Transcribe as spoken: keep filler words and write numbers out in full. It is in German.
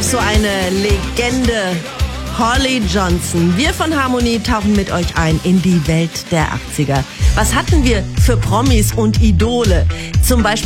so eine Legende. Holly Johnson. Wir von Harmonie tauchen mit euch ein in die Welt der achtziger. Was hatten wir für Promis und Idole? Zum Beispiel